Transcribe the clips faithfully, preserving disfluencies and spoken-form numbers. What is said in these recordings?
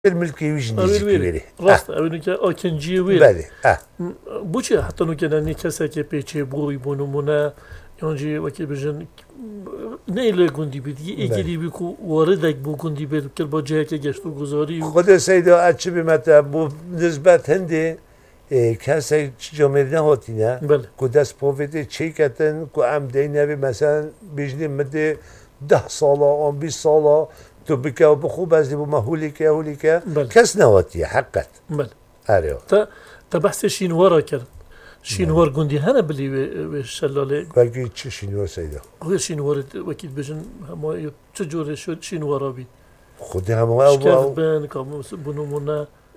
الملكي ويش نزيك بيري راست أو نك أكنجي ويل بله آه بوشي حتى نو كنا نكسر كبيتشي بوي بونمونا يونجي وكي بجن نيل جندي بدي إيجي بيكو وردك بو جندي بيد كل بجاه كجشتو جزاري خود سيدا أتشبه متى بو نسبة هندي کسی جامعه هاتینه بله که دست پاویده چی کردن که ام دینه بی مثلا بیشتر مده ده ساله آن بیست ساله تو بکه و بخوب از دیو مهولی که هولی که کس نهاتیه حقت بله آره تا تا بحث شینوارا کرد شینوار گندی هنر بلی و شلاله بلکه چه شینوار سیدا هو شینوار وکیل بجن هم چه جوره شینوارا بی خود هم او شکاف بن کاموس بنومونه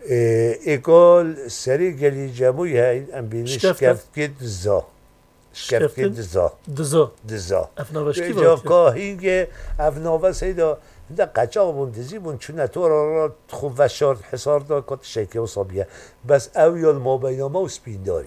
اقال سری گلی جمعی های ام بینی شکاف کد زا شکاف کد زا دزا دزا افناوش کی جا کاهینگه افناوه سیدا ده قچاق بون دزی بون چونه تو را خوب و شارد حسار دا کت شکل و صابیه بس اویال ما بینامه و سپین داری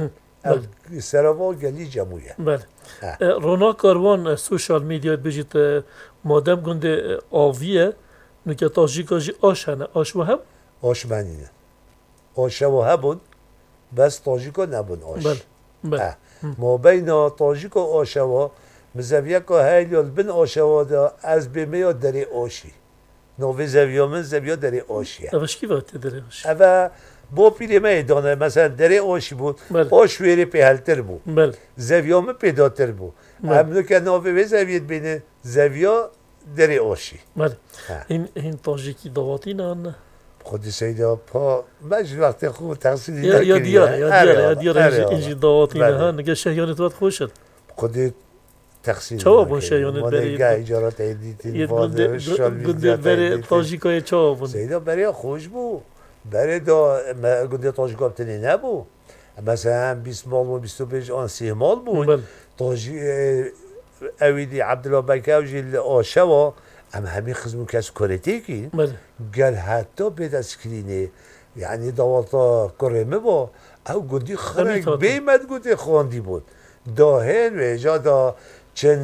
سروا گلی جمعیه بله رونا کاروان سوشال میدیا بجید مادم گنده آویه نکه تاجیکا جی آش هنه آش و هم آش منینه آش و هبون بس تاجیکا نبون آش بله بله ما بین تاجیکا آش و مزویه که هیلیال بن آش و دا از بیمه داری آشی نوی زویا من زویا داری آشیه اوش کی وقت داری آش اوه با پیری میدانه مثلا داری آشی بود آش ویری پیهلتر بود بله زویا من پیداتر بود همونو که نوی زویت بینه زویا داری آشی بله این این تاجیکی دواتی نه خودی سیدا پا مش وقتی خوب تحصیلی نکردی یا دیاره یا دیاره یا دیاره اینجی دواتی نه ها نگه شهیانت وقت خوشت خودی تحصیلی چه بون شهیانت بری مادرگاه ایجارات ایدیتین وادر شال گنده بری تاجیکای چه بون سیدا بری خوش بو بری دا گنده تاجیکا بتنی نبو مثلا بیست مال و بیست و پنج آن سی مال بود تاجی اویدی عبدالله بکاوجی آشوا اما همین خزمون کس کرتی کی قال حتی بيد اسكريني يعني دوالتا كريمه با او گندی خرج بیمد گوتی خواندی بود داهن و جا دا چن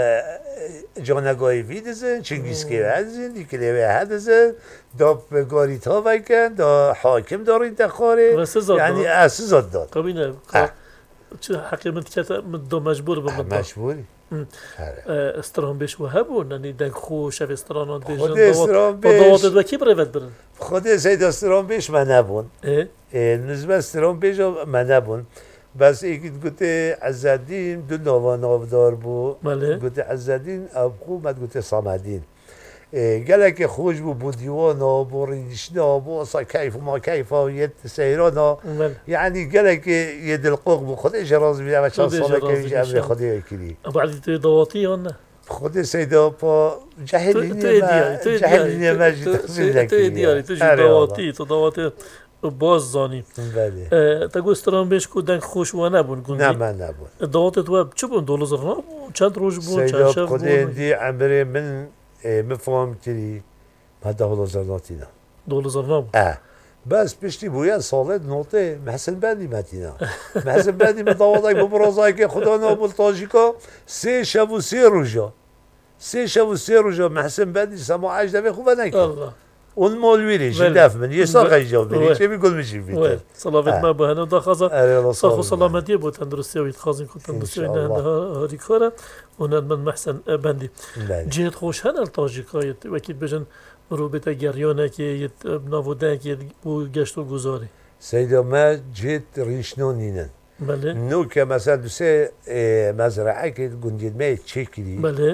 جانگاهی ویدزن چنگیز که هزین دیکلی و هدزن دا بگاری تا وکن دا حاکم دارین تخاره یعنی اسزاد داد قبینه چه حکیمت که مدو مجبور بمدو مجبوری استران بیش و هبون نی دنگ خوش و استرانات بیش خود استران بیش دوات دو کی برود برن خود سید استران بیش من نبون نسبت استران بیش من نبون بس یکی گوته عزالدین دو نوان نافدار بو گوته عزالدین ابخو مد گوته صمدین گله که خوش بو بودیوانا بو ریدشنا بو اصلا کیف ما کیفا ید سیرانا یعنی گله که ید القوق بو خودش راز بیده و چند ساله که میشه امر خودی یکیلی بعدی توی دواتی یا نه؟ خود سیدا پا جهلینی ما جهلینی ما جی تقصیل نکنی توی دیاری تو جی دواتی تو دواتی باز زانی بله تا گو استران بیش که دنگ خوش و نبون گندی نه من نبون دواتی تو چه بون دولو زرنا چند روز بون چند شب بون سیدا خود دی عمره من مفهوم تری ما دولو زرناتینا دولو زرنا اه بس پشتی بویان سالت نوته محسن بندی متینا محسن بندی مدوادای ببرازای که خدا نابل تاجیکا سه شب و سه روزا سه شب و سه روزا محسن بندی سما عجده خوبه نکرد اون مولویری جدف من یه سال خیلی بری چه میگل میشی بیت سلامت ما بهنه دا خازا صح و سلامتی بود تندرستی و خازن کن تندرستی نه هاری کاره اون من محسن بندی جهت خوش هن تاجیکا وکیل بجن روبت گریانه که نووده که بو گشت و گذاری سیدا ما جهت ریشنونینن بله نو که مثلا دوسته مزرعه که گندید می چکری بله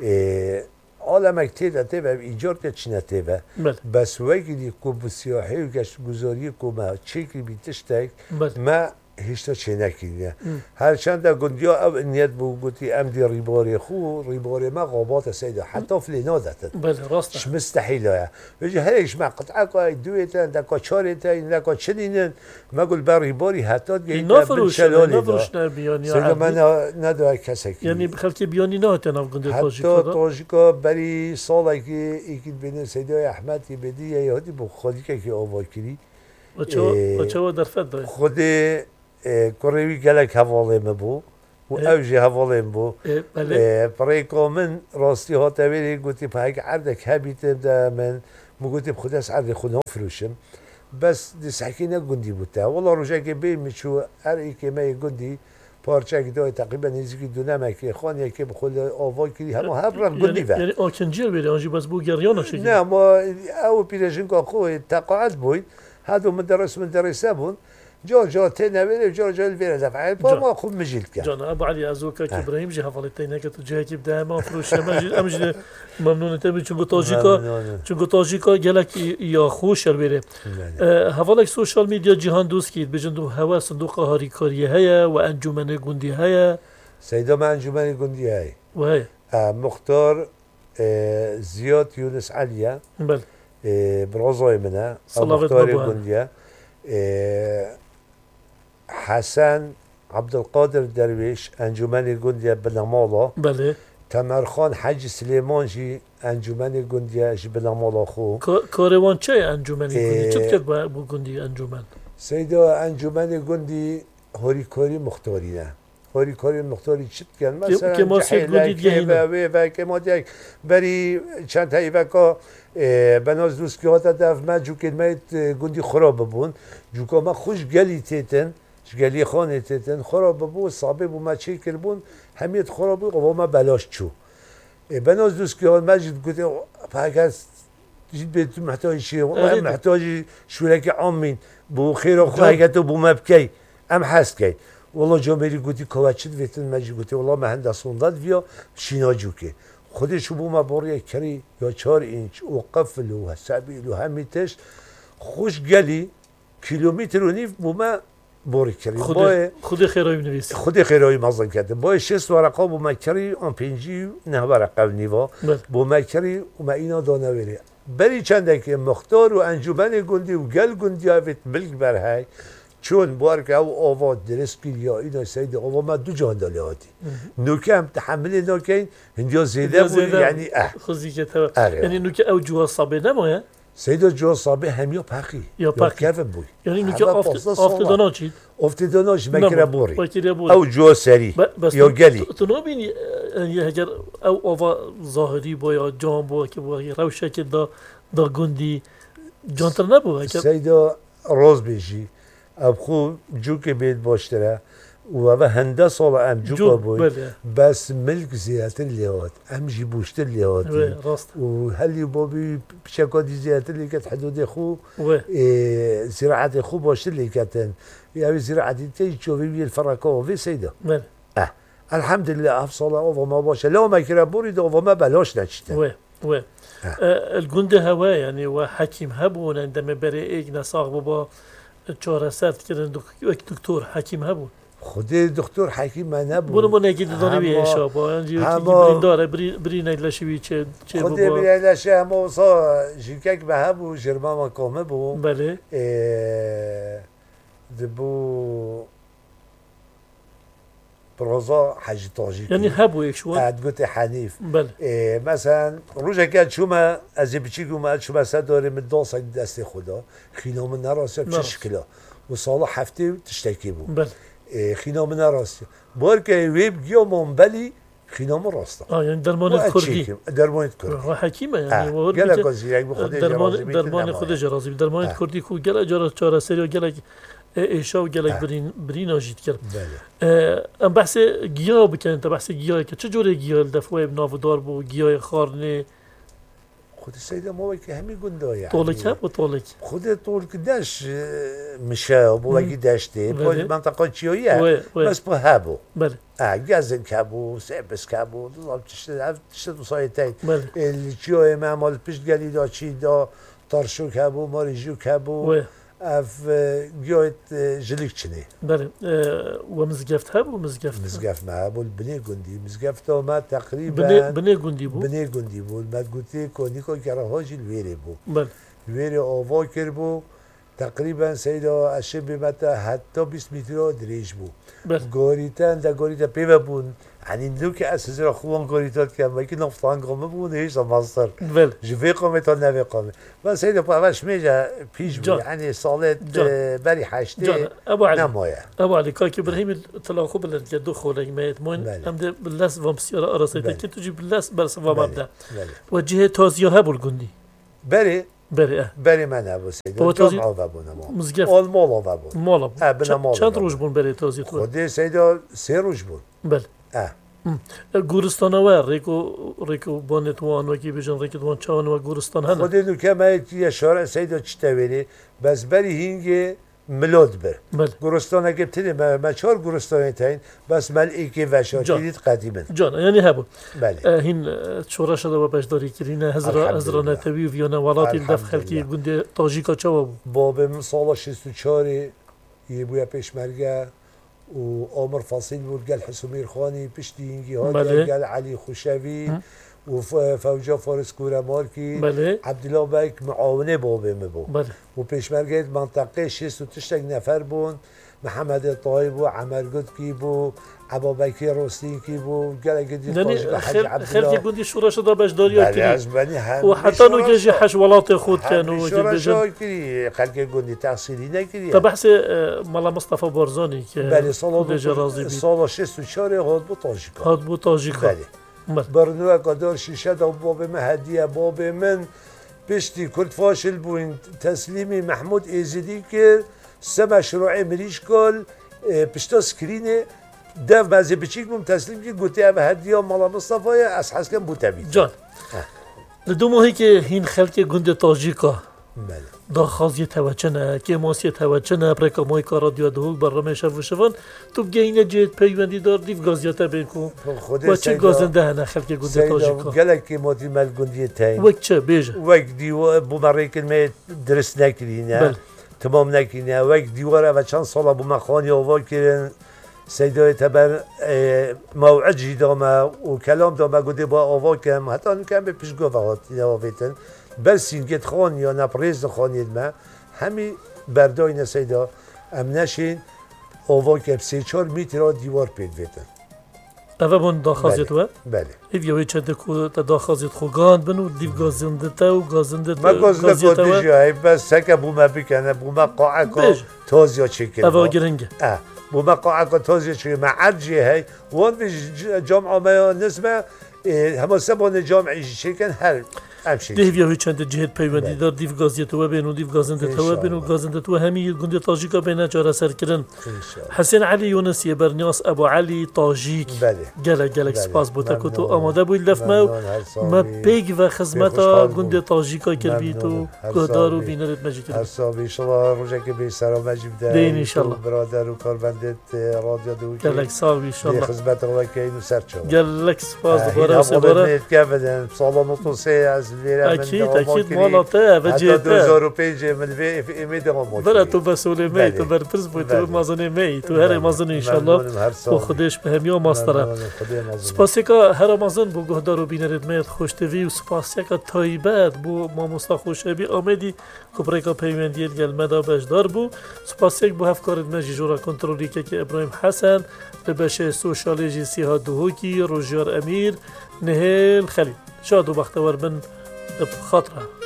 عالمک تیده تیده ایجار که چینه تیده بس وگیدی که بسیاحی و گشت گذاری که ما چکری بیتشتک ما هیچتا چینه کردیم هرچند گندیا او نیت بو گوتی ام دی ریباری خو ریباری ما قابات سیده حتی فلینا داتن بله راست اش مستحیله ویجی هرش ما قطعه که دویتن دکا چارتن دکا چنینن ما گل بر ریباری حتی گیت نفروش نفروش نبیانی سیده من نداره کسی کی یعنی خلکی بیانی نه تناف گندی تاجیکا حتی تاجیکا بری سالی که یکی بین سیده احمدی بدی یا یادی بو خودی که آوا کری و چه در فد داری خود کوروی گلک حواله مبو و اوجی حواله مبو برای کامن راستی ها تبیری گویی پاک عردک هبیتم ده من مقولت بخدا اسعار خودم فروشم بس دي سحكينا جندي بوتا والله رجعك بي مشو هر که ما جندي پارچه که دای تقریبا نزدیکی دو نمکی خانه که بخول آوای کردی همه هر رنگ گندی و یعنی آکنجیر بیره آنجی بس بو گریان شدی نه ما او پیرژن که خوی تقاعد بود هادو مدرس مدرسه بون جا جا تنبیل جا جا الفيرة دفعه با ما خوب مجيل كان جان ابو علي ازوكا كابراهيم جي حفلتي نكت جاي كي بدا ما فروش ما امجد ممنون تبي چونگو تاجيكا چونگو تاجيكا گلك يا خوش البيره حفلك سوشال ميديا جهان دوست كيد بجندو هوا صندوق هاري كاريه هيا وانجمن گوندي هيا سيدا ما انجمن گوندي هي وهي مختار زياد يونس عليا بل برازاي منها مختار گوندي حسن عبد القادر درويش انجمن گوندي بلامالا بله تمرخان حج سليمان جي انجمن گوندي جي بلامالا خو كاروان چه انجمن گوندي چت کرد با گوندي انجمن سيدا انجمن گوندي هوري كوري مختارينه هوري كوري مختاري چت کرد مثلا که ما سید گوندي دیگه و و که ما دیگه بری چند تا ایوکا بناز دوست که هاتا دف ما جو کلمت گوندي خراب بون جو که ما خوش گلی تیتن گلی خانه تیتن خراب بون صابه بون ما چی کربون همیت خراب بون و ما بلاش چو بناز دوست که هات مجد گوته پاکست جد بیت محتاج شيء والله محتاج شولك عامين بو خير وخايته بو مبكي ام حس كي والله جامعی گویی کوچید ویتن ماجی گویی والله مهندسون داد ویا شینا جوکه خودش بو ما بوری کری یا چهار اینچ و قفل و سبیل و همیتش خوش گلی کیلومتر و نیف بو ما بوری کری خود خود خیرایی نویس خود خیرایی مازن کرده با شش ورقه بو ما کری آن پنجی نه ورقه نیوا بو ما کری و ما اینا دانویری بری چنده که مختار و انجمن گندی و گل گندی هایت بلک برهای چون بار که او آواد درست کردی یا اینا سید آوا ما دو جان دالی هاتی نوکه هم تحمل نوکه هندیا زیده بود یعنی اه خوزی که تو یعنی نوکه او جوا صابه نمایه سید جوا صابه هم یا پاکی یا پاکی کف بود یعنی نوکه آفت دانا چید آفت داناش مکره بوری مکره بوری او جوا سری یا گلی تو نبینی یه اگر او آوا ظاهری با یا جان با که با روشه که دا دا گندی جانتر نبود سید روز بیشی اب خو جوک بيت باشتره و هنده سال ام جوکا بود بس ملک زیادتر لیات ام جی بوشتر لیاتی و هلی بابی شکادی زیادتر لیکت حدود خو زراعت خو باشتر لیکتن یا زراعتی تی چوبی بی الفرقه و وی سیده اه الحمد لله افصل او ما باشه لو ما كره بريد او ما بلاش نشته و و الجند هوا يعني وحكيم هبون عندما بري ايج نساق بابا چهار سرد کردن دکتر حکیم هبون خود دکتر حکیم من نبود بونو من نگید دانی بیشا با انجی برین داره بری بری نیلشی چه چه خود بری نیلشی هم اوسا جیکک به هبو جرما ما کامه بو بله دبو برازا حج تاجیکی یعنی هبو یک شو ادگوت حنیف بله مثلا روزی که شما از بچگی اومد شما صد داریم داست دست خدا خینام نراسه چه شکلا و سال هفته تشتکی بود بله خینام نراسه بار که ویب گیا منبلی خینام راسته آه یعنی درمان کردی درمان کردی و حکیمه یعنی و گله کسی یک بخوده درمان درمان خود جرازی درمان کردی کو گله جرا چهار سری گله ایشا و گلک برین برین آجید کرد. ام بحث گیاه بکنن تا بحث گیاه که چه جوره گیاه دفعه ناودار بو گیاه خارنه خود سیده ما که همین گنده یعنی طولک هم و طولک خود طولک داشت میشه و بو داشته با منطقه چیاییه بس با هبو بله اه گازن کبو سبس کبو دو تشت تشت دو سایتای بله چیای معمال پیش گلی دا چی دا ترشو کبو ماریجو کبو اف گیاهت جلیک چنی بله و مزگفت هب و مزگفت مزگفت ما بود بنی گندی مزگفت ما تقریبا بنی بنی گندی بود بنی گندی بود ما گویی کنی که کرده هاجی الویری بود بله الویری آوا کرد بود تقریبا سیدا اشی بیمتا حتی بیست متر دریج بود بله گاریتن دا گاریتا پیو بود یعنی لو که اساس را خوان گاریتات که ما که نفتان قامه بود هیچ ماستر بله جوی قامه تا نوی قامه و سیدا پاوش میجا پیش بود یعنی سالت بری هشته نمایه ابو علی که ابراهیم تلاقو بلند که دو خوله میاد مون هم ده بلس و مسیار آراسته که تو جی بلس برس و مبدا و جهه تازیه ها بولگندی بله بله بله من ابو سیدا جمع و بونه ما مزگفت آل مالا و بون مالا بون ابن مالا چند روز بون بله تازی تو خودی سیدا سه روز بون بله اه گورستان و ریکو ریکو بانت وان و کی بجن ریکو وان چان و گورستان هنه خودی دو که ما یه شارع سیدا چتویلی بس بری هنگی ملود بر بله گورستان اگه بتنی ما ما چهار گورستانی تاین بس مل ایکی و شاکیت قدیمن جان یعنی هبون بله هین چورا شده و بشداری کرینه هزرا هزرا نتوی و ویانه ولاتی دف خلکی گنده تاجیکا چوا بو بابم سال شصت و چهار یه بویا پیشمرگه و عمر فاصل بود قال حسومير خاني پشتی اینگی ها قال علي خوشوی و فوجا فارس کورا مارکی عبدالله بیک معاونه بابم بو و پیشمرگه منطقه شصت و تشتک نفر بون محمد طایب و عمر گدکی بو عبابکی رستین کی بو قال قدی حاج عبدالله خلقی گندی شورا شده باش داریا کی و حتی نو جه حش ولات خود كانوا شورا شو کی خلقی گندی تحصیلی نکردی بحث ملا مصطفى بارزانی که بله سال سال شصت و چهار هاد بو تاجیکا هاد بو تاجیکا برنوه قدر شیشه دا باب من هدیه باب من پشتی کرد فاشل بوین تسلیمی محمود ایزیدی کرد سه مشروع مریش کل پشتا سکرینه دف بعضی بچیک بوم تسلیم که گوته او هدیه مالا مصطفی از حس کن بوته بید جان لدو ماهی که هین خلق گند تاجیکا بله دا خازی توچنه که ماسی توچنه برکا مای کارا دیو دهول برنامه شف و شفان تو بگینه جید پیوندی دار دیو گازیاتا بینکو و چه گازنده هنه خلق گند تاجیکا گلک که ماتی مل گندی تاین وک چه بیجه وک دیو بومریکن می درست نکرینه تمام نکرینه وک دیواره و چند ساله بوم خانی آوا کردن سیدای تبر موعد جدامه و کلام دامه گوده با آوا کردم حتی نکم به پیش گوه نوافیتن بر سینگت خان یا نپریز خانید ما همی بردای نسیدا ام نشین آوا که سه چهار میتر دیوار پید ویتن اوه بون داخازیت و؟ بله ایوی چند کو تا داخازیت خو گاند بنو دیو گازنده تا و گازنده ما گازنده تا دیجای بس سکه بوما بکنه بوما قاعه که تازیا چکن اوه گرنگه اه بوما قاعه که تازیا چکن معرجی هی وان به جامعه ما نسمه همه سبان جامعه چکن هر دیو یا چند جهت پیوندی دار دیو گازیت و بینو دیو گازنده تو بینو گازنده تو همی گنده تاجیکا بین چهار سر کردن حسین علی یونسی برنیاس ابو علی تاجیک گله گله سپاس بوده که تو آماده بود لف ما ما پیگ و خدمتا گنده تاجیکا کردی تو گهدار و بینرت مجید کرد حساب ان شاء الله روزی که به سلام مجید ده دین ان شاء الله برادر و کارمندت رادیو دو گله سال ان شاء الله خدمت و کین و سرچو گله سپاس دوباره سپاره کردن سلام تو سه اكيد اكيد مالته بجيت دو هزار و پنج من في امید ما برا تو بسول می تو بر پرس بود تو مازن می تو هر مازن ان شاء الله و خودش به همیا ماستره سپاسیکا هر مازن بو گهدار و بینرد میت خوشتوی و سپاسیکا تایبت بو ما مستخوشبی آمدی کبریکا پیوندی گل مدا بجدار بو سپاسیک بو هفکارت مجی جورا کنترلی که ابراهیم حسن به بشه سوشالجی سیها دوهوکی روجیار امیر نهیل خلیل شاد و بختور بن بخاطره